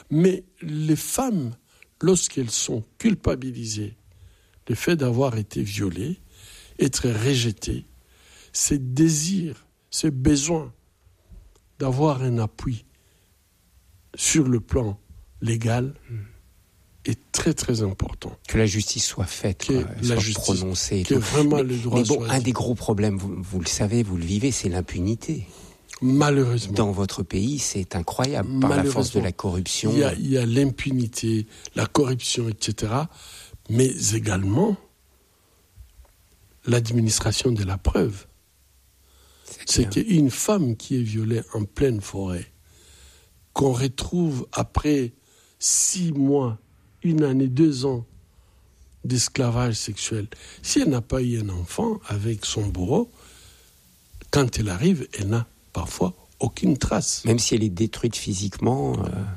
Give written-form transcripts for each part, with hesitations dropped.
Mais les femmes, lorsqu'elles sont culpabilisées, le fait d'avoir été violées, être rejetées, ces désirs, ce besoin d'avoir un appui sur le plan légal est très très important. Que la justice soit faite, que la justice soit prononcée. Que vraiment le droit mais bon, soit... un des gros problèmes, vous le savez, vous le vivez, c'est l'impunité. Malheureusement. Dans votre pays, c'est incroyable, par la force de la corruption. Il y a l'impunité, la corruption, etc. Mais également l'administration de la preuve. C'est qu'une femme qui est violée en pleine forêt, qu'on retrouve après 6 mois, 1 année, 2 ans d'esclavage sexuel, si elle n'a pas eu un enfant avec son bourreau, quand elle arrive, elle n'a parfois aucune trace. Même si elle est détruite physiquement.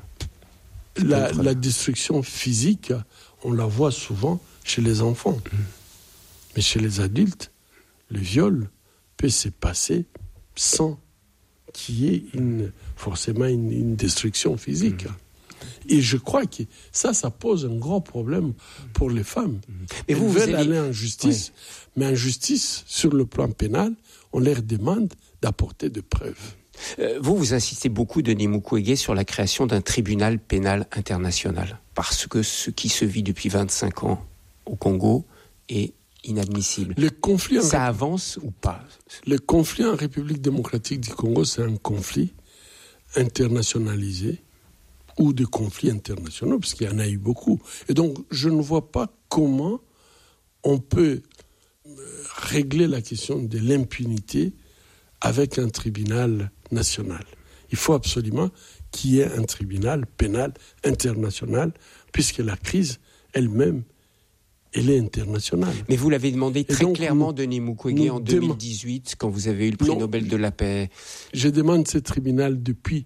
La destruction physique, on la voit souvent chez les enfants. Mais chez les adultes, le viol peut se passer sans qu'il y ait forcément une destruction physique. Et je crois que ça pose un gros problème pour les femmes. Mais vous veulent aller en justice, mais en justice, sur le plan pénal, on leur demande d'apporter des preuves. Vous insistez beaucoup, Denis Mukwege, sur la création d'un tribunal pénal international. Parce que ce qui se vit depuis 25 ans au Congo est inadmissible. Ça avance ou pas ? Le conflit en République démocratique du Congo, c'est un conflit internationalisé ou de conflits internationaux, parce qu'il y en a eu beaucoup. Et donc, je ne vois pas comment on peut régler la question de l'impunité avec un tribunal national. Il faut absolument qu'il y ait un tribunal pénal international, puisque la crise elle-même, elle est internationale. Mais vous l'avez demandé très clairement, Denis Mukwege, en 2018, quand vous avez eu le prix Nobel de la paix. Je demande ce tribunal depuis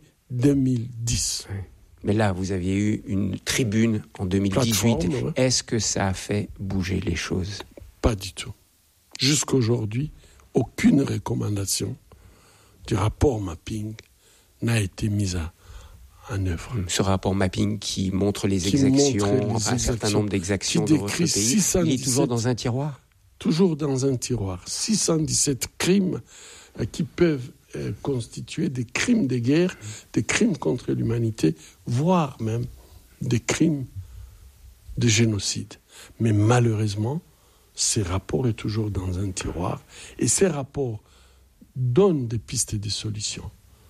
2010. Oui. Mais là, vous aviez eu une tribune en 2018. Est-ce que ça a fait bouger les choses ? Pas du tout. Jusqu'aujourd'hui, aucune recommandation du rapport mapping n'a été mise en œuvre. Ce rapport mapping qui montre les exactions, un certain nombre d'exactions de votre pays, 617, il est toujours dans un tiroir ? Toujours dans un tiroir. 617 crimes qui peuvent constituer des crimes de guerre, des crimes contre l'humanité, voire même des crimes de génocide. Mais malheureusement, ces rapports sont toujours dans un tiroir, et ces rapports donnent des pistes de solutions.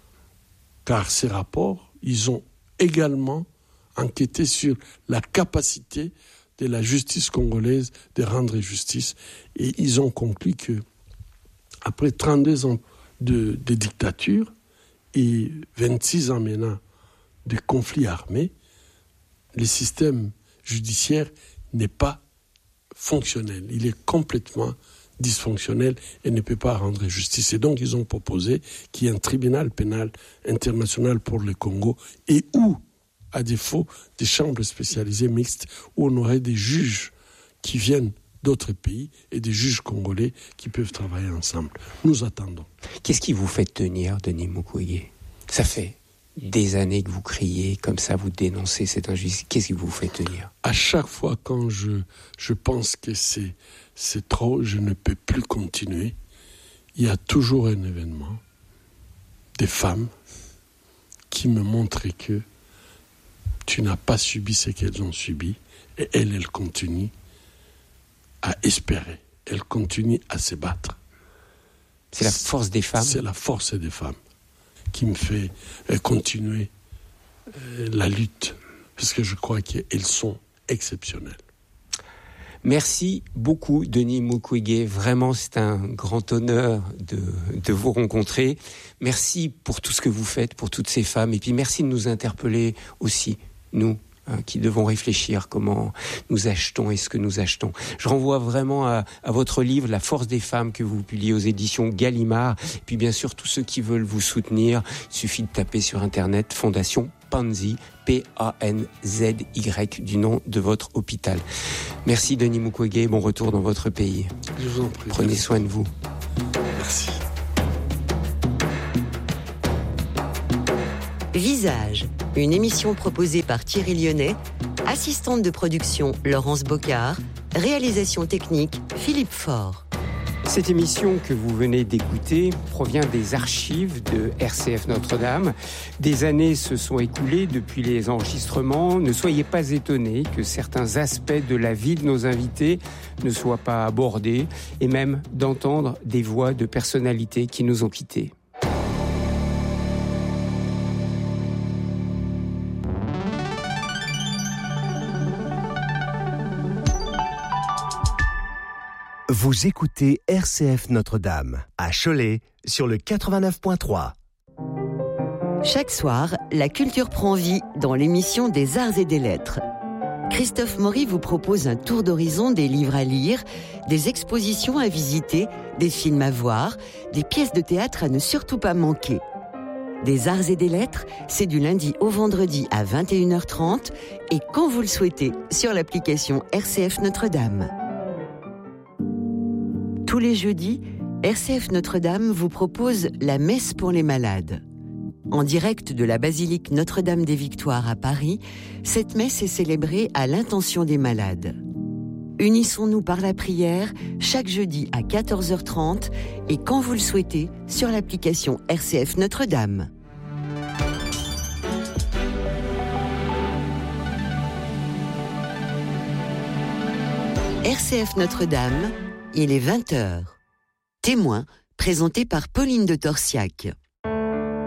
Car ces rapports, ils ont également enquêté sur la capacité de la justice congolaise de rendre justice, et ils ont conclu que après 32 ans de dictature et 26 ans maintenant de conflits armés, le système judiciaire n'est pas fonctionnel. Il est complètement dysfonctionnel et ne peut pas rendre justice. Et donc, ils ont proposé qu'il y ait un tribunal pénal international pour le Congo, et où, à défaut, des chambres spécialisées mixtes où on aurait des juges qui viennent d'autres pays et des juges congolais qui peuvent travailler ensemble. Nous attendons. Qu'est-ce qui vous fait tenir, Denis Mukwege ? Ça fait des années que vous criez comme ça, vous dénoncez cette injustice. Qu'est-ce qui vous fait tenir ? À chaque fois quand je pense que c'est trop, je ne peux plus continuer, il y a toujours un événement, des femmes qui me montrent que tu n'as pas subi ce qu'elles ont subi, et elles continuent à espérer, elles continuent à se battre. C'est la force des femmes ? C'est la force des femmes qui me fait continuer la lutte, parce que je crois qu'elles sont exceptionnelles. Merci beaucoup, Denis Mukwege. Vraiment, c'est un grand honneur de vous rencontrer. Merci pour tout ce que vous faites, pour toutes ces femmes. Et puis, merci de nous interpeller aussi, nous, qui devons réfléchir comment nous achetons et ce que nous achetons. Je renvoie vraiment à votre livre, La force des femmes, que vous publiez aux éditions Gallimard. Et puis, bien sûr, tous ceux qui veulent vous soutenir, il suffit de taper sur Internet Fondation Panzy, Panzy, du nom de votre hôpital. Merci, Denis Mukwege. Bon retour dans votre pays. Je vous en prie. Prenez soin de vous. Merci. Visage, Une émission proposée par Thierry Lyonnais, assistante de production Laurence Bocard, réalisation technique Philippe Faure. Cette émission que vous venez d'écouter provient des archives de RCF Notre-Dame. Des années se sont écoulées depuis les enregistrements. Ne soyez pas étonnés que certains aspects de la vie de nos invités ne soient pas abordés et même d'entendre des voix de personnalités qui nous ont quittés. Vous écoutez RCF Notre-Dame, à Cholet, sur le 89.3. Chaque soir, la culture prend vie dans l'émission des Arts et des Lettres. Christophe Maury vous propose un tour d'horizon des livres à lire, des expositions à visiter, des films à voir, des pièces de théâtre à ne surtout pas manquer. Des Arts et des Lettres, c'est du lundi au vendredi à 21h30 et quand vous le souhaitez sur l'application RCF Notre-Dame. Tous les jeudis, RCF Notre-Dame vous propose la messe pour les malades. En direct de la basilique Notre-Dame des Victoires à Paris, cette messe est célébrée à l'intention des malades. Unissons-nous par la prière chaque jeudi à 14h30 et quand vous le souhaitez sur l'application RCF Notre-Dame. RCF Notre-Dame, il est 20h. Témoin, présenté par Pauline de Torsiac.